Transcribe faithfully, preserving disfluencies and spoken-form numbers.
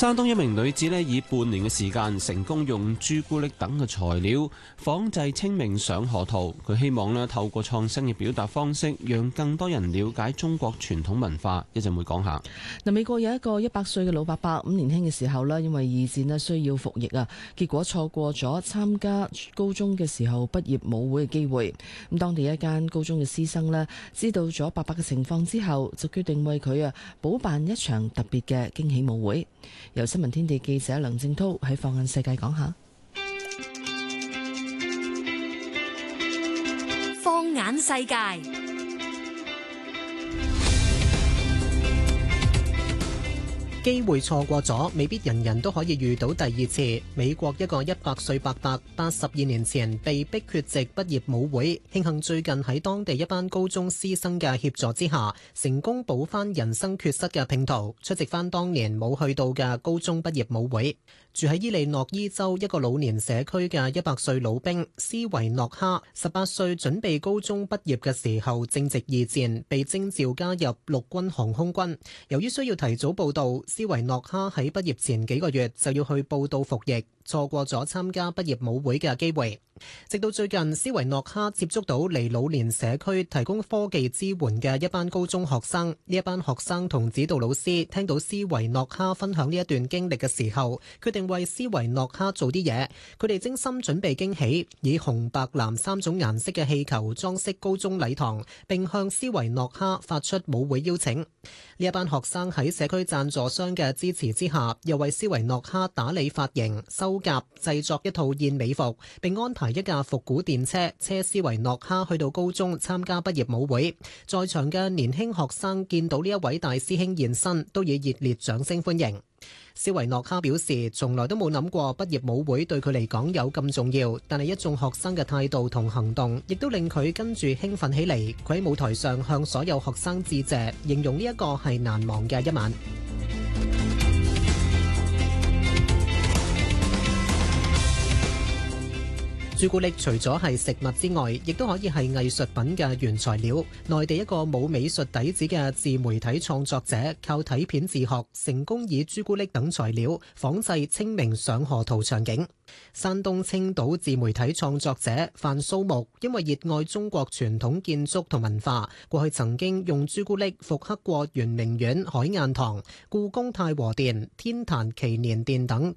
山東一名女子咧，以半年嘅時間成功用朱古力等嘅材料仿製清明上河圖。佢希望咧透過創新嘅表達方式，讓更多人了解中國傳統文化。一陣會講下。 嗱，美國有一個一百歲嘅老伯伯，咁年輕嘅時候咧，因為二戰咧需要服役啊，結果錯過咗參加高中嘅時候畢業舞會嘅機會。咁當地一間高中嘅師生咧，知道咗伯伯嘅情況之後，就決定為佢啊補辦一場特別嘅驚喜舞會。由新聞天地記者梁正濤喺放眼世界講下。 放眼世界。 機會錯過咗，未必人人都可以遇到第二次。美國一個一百歲伯伯，八十二年前被逼缺席畢業舞會，慶幸最近喺當地一班高中師生嘅協助之下，成功補翻人生缺失嘅拼圖，出席翻當年冇去到嘅高中畢業舞會。住喺伊利諾伊州一個老年社區嘅一百歲老兵斯維諾哈，十八歲準備高中畢業嘅時候正值二戰，被徵召加入陸軍航空軍。由於需要提早報到，斯維諾哈喺畢業前幾個月就要去報到服役，錯過咗參加畢業舞會嘅機會。直到最近，斯維諾哈接觸到嚟老年社區提供科技支援嘅一班高中學生。呢一班學生同指導老師聽到斯維諾哈分享呢一段經歷嘅時候，決定為斯維諾哈做啲嘢。佢哋精心準備驚喜，以紅白藍三種顏色嘅氣球裝飾高中禮堂，並向斯維諾哈發出舞會邀請。呢一班學生喺社區贊助商嘅支持之下，又為斯維諾哈打理髮型、修甲、製作一套燕尾服，並安排一架復古電車車斯維諾哈去到高中參加畢業舞會。在場嘅年輕學生見到呢一位大師兄現身，都以熱烈掌聲歡迎。斯維諾哈表示，從來都冇諗過畢業舞會對佢嚟講有咁重要，但係一眾學生嘅態度同行動，亦都令佢跟住興奮起嚟。佢喺舞台上向所有學生致謝，形容呢一個係難忘嘅一晚。朱古力除咗係食物之外，亦都可以係藝術品嘅原材料。內地一個冇美術底子嘅自媒體創作者，靠睇片自學，成功以朱古力等材料仿製清明上河圖場景。山東青島自媒體創作者范蘇木，因為熱愛中國傳統建築同文化，過去曾經用朱古力復刻過圓明園海晏堂、故宮太和殿、天壇祈年殿等